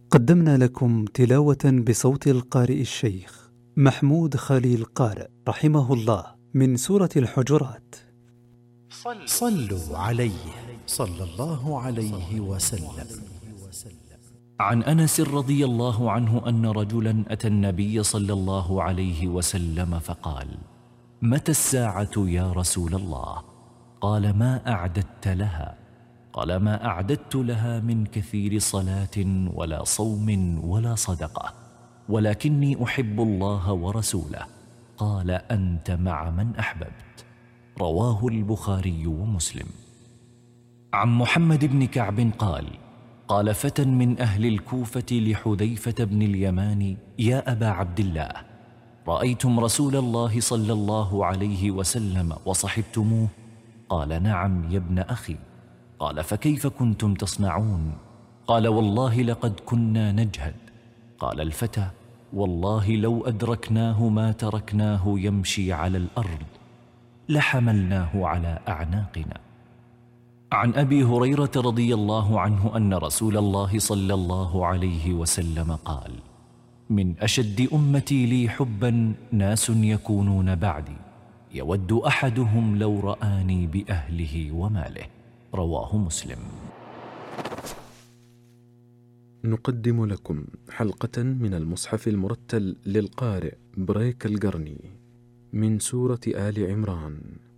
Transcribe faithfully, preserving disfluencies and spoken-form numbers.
قدمنا لكم تلاوة بصوت القارئ الشيخ محمود خليل قارئ رحمه الله من سورة الحجرات. صلوا عليه صلى الله عليه وسلم. عن أنس رضي الله عنه أن رجلا أتى النبي صلى الله عليه وسلم فقال: متى الساعة يا رسول الله؟ قال: ما أعددت لها؟ قال: ما أعددت لها من كثير صلاة ولا صوم ولا صدقة، ولكني أحب الله ورسوله. قال: أنت مع من أحببت. رواه البخاري ومسلم. عن محمد بن كعب قال: قال فتى من أهل الكوفة لحذيفة بن اليمان: يا أبا عبد الله، رأيتم رسول الله صلى الله عليه وسلم وصحبتموه؟ قال: نعم يا ابن أخي. قال: فكيف كنتم تصنعون؟ قال: والله لقد كنا نجهد. قال الفتى: والله لو أدركناه ما تركناه يمشي على الأرض، لحملناه على أعناقنا. عن أبي هريرة رضي الله عنه أن رسول الله صلى الله عليه وسلم قال: من أشد أمتي لي حبا ناس يكونون بعدي، يود أحدهم لو رآني بأهله وماله. رواه مسلم. نقدم لكم حلقة من المصحف المرتل للقارئ بريك القرني من سورة آل عمران.